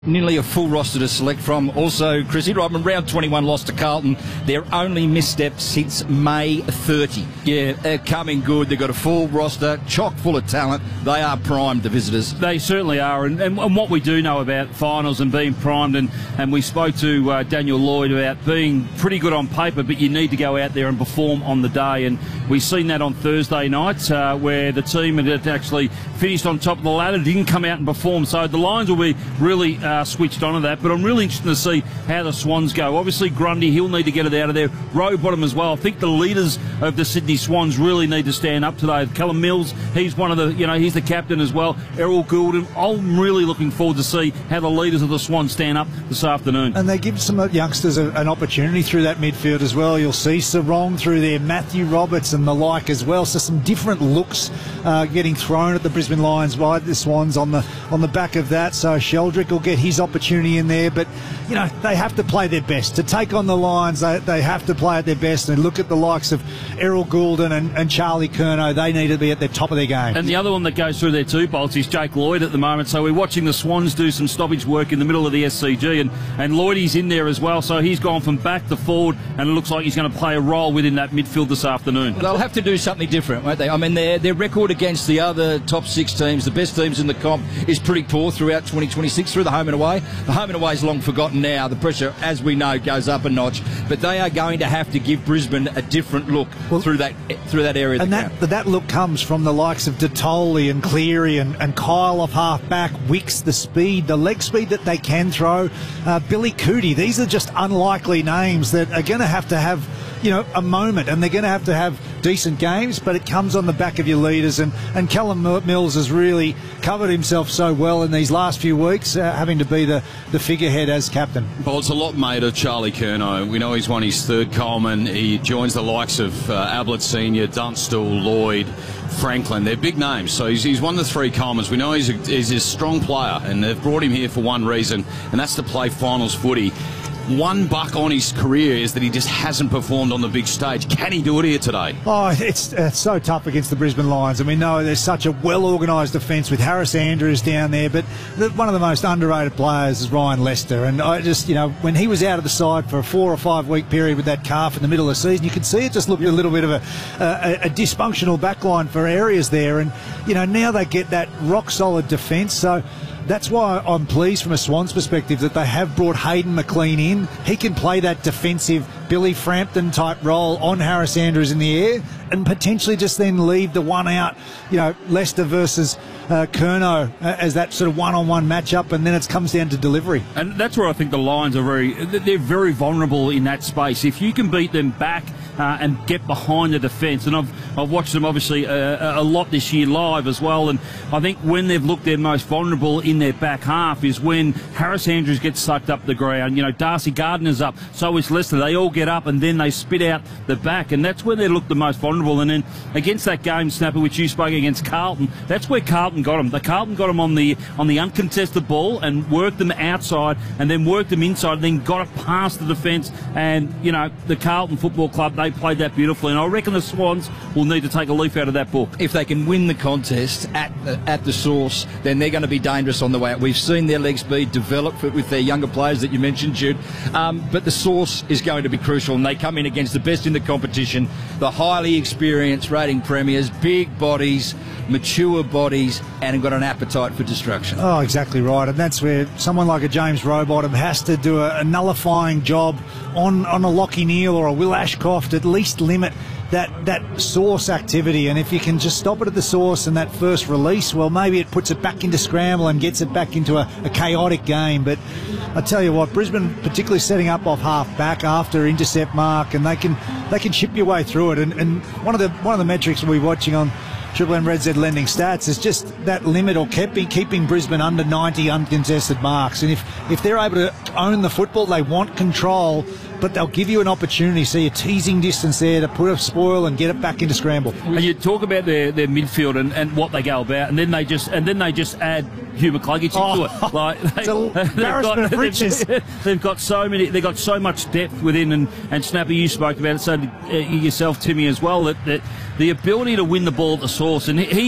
Nearly a full roster to select from. Also, Chrissy Rodman, round 21 lost to Carlton. Their only misstep since May 30. Yeah, they're coming good. They've got a full roster, chock full of talent. They are primed, the visitors. They certainly are. And what we do know about finals and being primed, and we spoke to Daniel Lloyd about being pretty good on paper, but you need to go out there and perform on the day. And we've seen that on Thursday night, where the team had actually finished on top of the ladder, didn't come out and perform. So the Lions will be really switched on to that, but I'm really interested to see how the Swans go. Obviously Grundy, he'll need to get it out of there. Rowbottom as well. I think the leaders of the Sydney Swans really need to stand up today. Callum Mills, he's one of the, he's the captain as well. Errol Goulden. I'm really looking forward to see how the leaders of the Swans stand up this afternoon. And they give some youngsters an opportunity through that midfield as well. You'll see Sarong through there, Matthew Roberts and the like as well. So some different looks getting thrown at the Brisbane Lions by the Swans on the back of that. So Sheldrick will get his opportunity in there, but they have to play their best to take on the Lions. They have to play at their best, and look at the likes of Errol Goulden and Charlie Curnow. They need to be at the top of their game. And the other one that goes through there too, Bolts, is Jake Lloyd at the moment. So we're watching the Swans do some stoppage work in the middle of the SCG, and Lloydie's in there as well. So he's gone from back to forward, and it looks like he's going to play a role within that midfield this afternoon. They'll have to do something different, won't they? I mean, their record against the other top six teams, the best teams in the comp, is pretty poor throughout 2026 through the home and away. The home and away is long forgotten now. The pressure, as we know, goes up a notch. But they are going to have to give Brisbane a different look through that area. And that look comes from the likes of Detoli and Cleary and Kyle off half back, Wicks, the leg speed that they can throw, Billy Cootie. These are just unlikely names that are going to have a moment, and they're going to have decent games, but it comes on the back of your leaders, and Callum Mills has really covered himself so well in these last few weeks, having to be the figurehead as captain. Well, it's a lot made of Charlie Curnow. We know he's won his third Coleman. He joins the likes of Ablett Senior, Dunstall, Lloyd, Franklin. They're big names, so he's won the three Colemans. We know he's a strong player, and they've brought him here for one reason, and that's to play finals footy. One buck on his career is that he just hasn't performed on the big stage. Can he do it here today? Oh, it's so tough against the Brisbane Lions. And we know there's such a well-organised defence with Harris Andrews down there, but one of the most underrated players is Ryan Lester. And I just, when he was out of the side for a 4 or 5 week period with that calf in the middle of the season, you could see it just looked a little bit of a dysfunctional backline for areas there. And, now they get that rock-solid defence. So that's why I'm pleased from a Swans perspective that they have brought Hayden McLean in. He can play that defensive Billy Frampton type role on Harris Andrews in the air, and potentially just then leave the one out, Leicester versus Curnow as that sort of one-on-one matchup, and then it comes down to delivery. And that's where I think the Lions are they're very vulnerable in that space. If you can beat them back and get behind the defence, and I've watched them obviously a lot this year live as well, and I think when they've looked their most vulnerable in their back half is when Harris Andrews gets sucked up the ground. Darcy Gardner's up, so is Leicester. They all get up and then they spit out the back, and that's where they look the most vulnerable. And then against that game, Snapper, which you spoke against Carlton, that's where Carlton got them. Carlton got them on the uncontested ball and worked them outside, and then worked them inside, and then got it past the defence. And the Carlton Football Club, they played that beautifully, and I reckon the Swans will need to take a leaf out of that book. If they can win the contest at the source, then they're going to be dangerous on the way out. We've seen their leg speed develop with their younger players that you mentioned, Jude, but the source is going to be crucial, and they come in against the best in the competition, the highly experienced rating premiers, big bodies, mature bodies, and have got an appetite for destruction. Oh, exactly right. And that's where someone like a James Rowbottom has to do a nullifying job on a Lachie Neale or a Will Ashcroft, at least limit that source activity. And if you can just stop it at the source and that first release, well, maybe it puts it back into scramble and gets it back into a chaotic game. But I tell you what, Brisbane particularly setting up off half back after intercept mark, and they can chip your way through it. And one of the metrics we'll be watching on Triple M Red Z Lending Stats is just that limit, or keeping Brisbane under 90 uncontested marks. And if they're able to own the football, they want control, but they'll give you an opportunity. So you're teasing distance there to put a spoil and get it back into scramble. And you talk about their midfield and what they go about, and then they just add Hugh McCluggage into it. Like it's an embarrassment of riches. They've got so many. They've got so much depth within, and Snappy, you spoke about it. So did yourself, Timmy, as well. That the ability to win the ball at the source, and he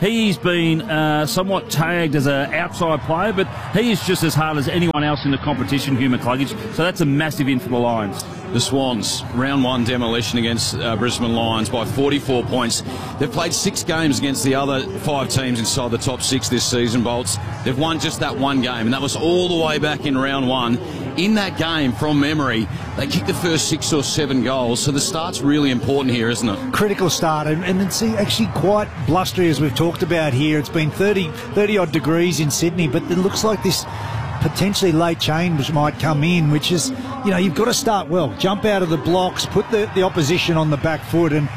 he's been somewhat tagged as an outside player, but he is just as hard as anyone else in the competition, Hugh McCluggage. So that's a massive in for the Lions. The Swans, round one demolition against Brisbane Lions by 44 points. They've played 6 games against the other 5 teams inside the top 6 this season, Bolts. They've won just that one game, and that was all the way back in round one. In that game, from memory, they kicked the first 6 or 7 goals, so the start's really important here, isn't it? Critical start, and it's actually quite blustery, as we've talked about here. It's been 30-odd degrees in Sydney, but it looks like this potentially late change might come in, which is, you've got to start well, jump out of the blocks, put the opposition on the back foot, and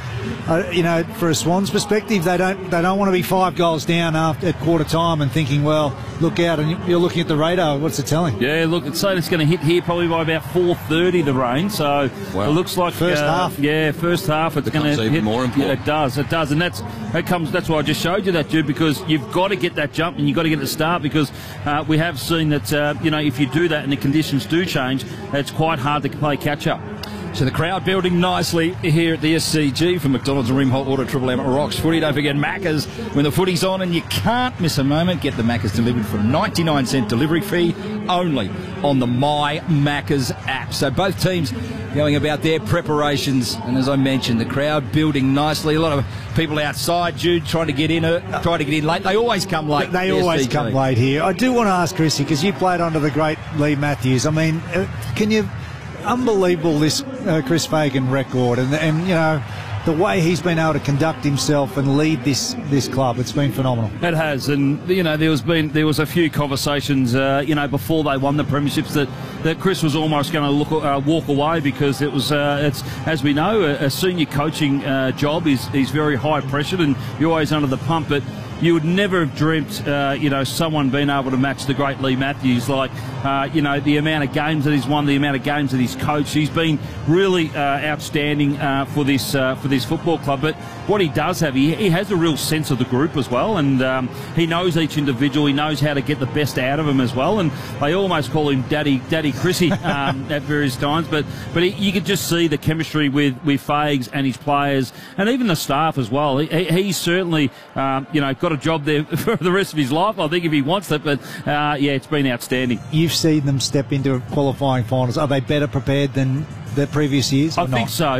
for a Swans perspective, they don't want to be 5 goals down at quarter time and thinking, well, look out, and you're looking at the radar. What's it telling? Yeah, look, it's saying it's going to hit here probably by about 4:30, the rain. So it looks like first half. Yeah, first half. It's going to hit more important. Yeah, it does, and that's why I just showed you that, dude, because you've got to get that jump and you've got to get the start, because we have seen that if you do that and the conditions do change, it's quite hard to play catch up. So the crowd building nicely here at the SCG for McDonald's and Ream Hot Water, Triple M Rocks Footy. Don't forget Macca's when the footy's on, and you can't miss a moment. Get the Macca's delivered for a 99-cent delivery fee only on the My Macca's app. So both teams going about their preparations, and as I mentioned, the crowd building nicely. A lot of people outside, Jude, trying to get in late. They always come late. They always come late here. I do want to ask Chrissy, because you played under the great Lee Matthews. I mean, can you... Unbelievable, this Chris Fagan record, and the way he's been able to conduct himself and lead this club. It's been phenomenal. It has, and there was a few conversations before they won the premierships that Chris was almost going to walk away, because it's as we know, a senior coaching job is very high pressured and you're always under the pump, but you would never have dreamt, someone being able to match the great Lee Matthews, like, the amount of games that he's won, the amount of games that he's coached. He's been really outstanding for this football club. But what he does have, he has a real sense of the group as well, and he knows each individual. He knows how to get the best out of them as well. And they almost call him Daddy Chrissy at various times. But you could just see the chemistry with Fags and his players, and even the staff as well. He's certainly, got a job there for the rest of his life, I think, if he wants it. But it's been outstanding. You've seen them step into qualifying finals. Are they better prepared than the previous years? I think so.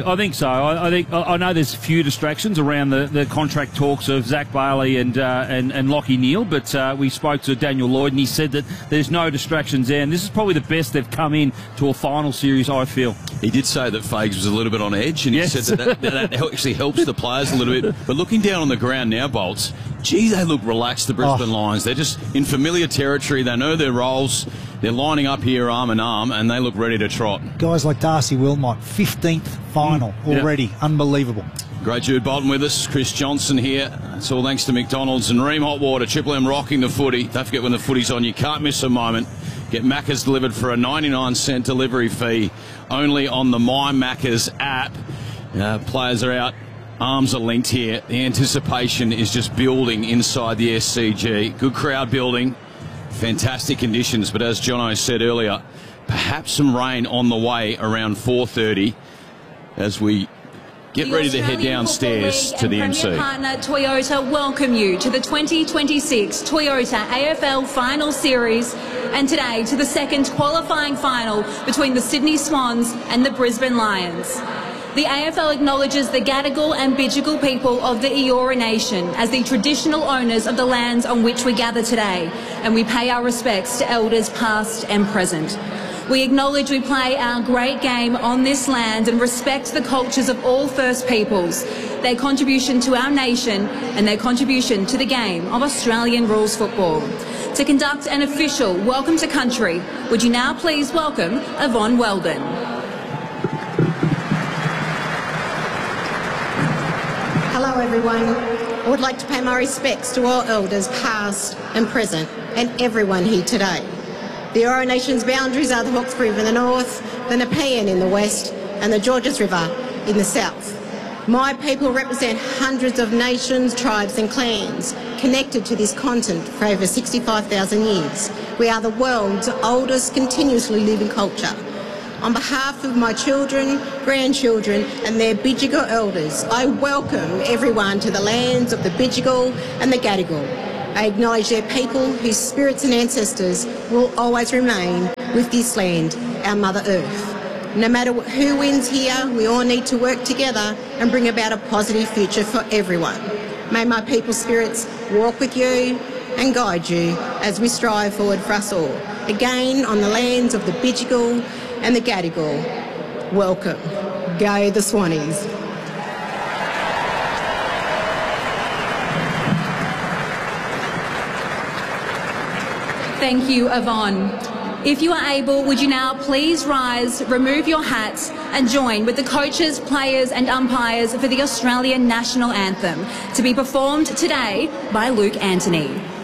I know there's a few distractions around the contract talks of Zach Bailey and Lachie Neale, but we spoke to Daniel Lloyd and he said that there's no distractions there, and this is probably the best they've come in to a final series, I feel. He did say that Fags was a little bit on edge, and he said that actually helps the players a little bit. But looking down on the ground now, Bolts, gee, they look relaxed, the Brisbane Lions. They're just in familiar territory. They know their roles. They're lining up here arm in arm, and they look ready to trot. Guys like Darcy Wilmot, 15th final already. Unbelievable. Great Jude Bolton with us. Chris Johnson here. It's all thanks to McDonald's and Ream Hot Water. Triple M rocking the footy. Don't forget, when the footy's on, you can't miss a moment. Get Macca's delivered for a 99-cent delivery fee only on the My Macca's app. Players are out. Arms are linked here. The anticipation is just building inside the SCG. Good crowd building. Fantastic conditions, but as Jono said earlier, perhaps some rain on the way around 4:30 as we get ready to head downstairs to the MC. Premier partner Toyota welcome you to the 2026 Toyota AFL Final Series, and today to the second qualifying final between the Sydney Swans and the Brisbane Lions. The AFL acknowledges the Gadigal and Bidjigal people of the Eora Nation as the traditional owners of the lands on which we gather today, and we pay our respects to elders past and present. We acknowledge we play our great game on this land and respect the cultures of all First Peoples, their contribution to our nation and their contribution to the game of Australian rules football. To conduct an official welcome to country, would you now please welcome Yvonne Weldon. Hello everyone. I would like to pay my respects to all elders past and present and everyone here today. The Eora Nation's boundaries are the Hawkesbury River in the north, the Nepean in the west and the Georges River in the south. My people represent hundreds of nations, tribes and clans connected to this continent for over 65,000 years. We are the world's oldest continuously living culture. On behalf of my children, grandchildren and their Bidjigal elders, I welcome everyone to the lands of the Bidjigal and the Gadigal. I acknowledge their people whose spirits and ancestors will always remain with this land, our Mother Earth. No matter who wins here, we all need to work together and bring about a positive future for everyone. May my people's spirits walk with you and guide you as we strive forward for us all. Again, on the lands of the Bidjigal and the Gadigal, welcome. Go the Swannies. Thank you, Yvonne. If you are able, would you now please rise, remove your hats and join with the coaches, players and umpires for the Australian National Anthem, to be performed today by Luke Anthony.